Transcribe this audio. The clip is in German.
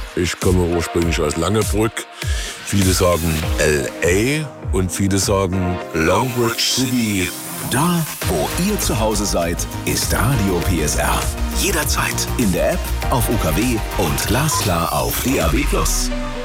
Ich komme ursprünglich aus Langebrück. Viele sagen L.A. und viele sagen Longbridge City. Da, wo ihr zu Hause seid, ist Radio PSR. Jederzeit in der App, auf UKW und glasklar auf DAB+.